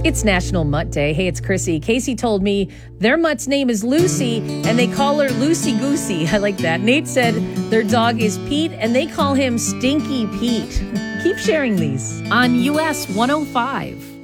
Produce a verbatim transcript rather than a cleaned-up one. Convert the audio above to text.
It's National Mutt Day. Hey, it's Chrissy. Casey told me their mutt's name is Lucy, and they call her Loosey Goosey. I like that. Nate said their dog is Pete, and they call him Stinky Pete. Keep sharing these on U S one oh five.